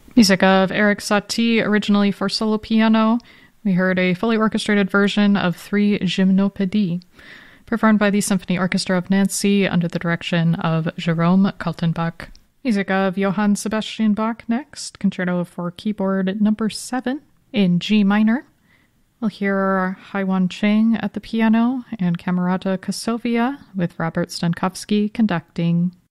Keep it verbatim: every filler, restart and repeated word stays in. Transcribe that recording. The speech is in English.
Music of Erik Satie, originally for solo piano. We heard a fully orchestrated version of Three Gymnopédies, performed by the Symphony Orchestra of Nancy under the direction of Jérôme Kaltenbach. Music of Johann Sebastian Bach next, Concerto for Keyboard number seven in G minor. We'll hear Haiwan Cheng at the piano and Camerata Kosovia with Robert Stankowski conducting.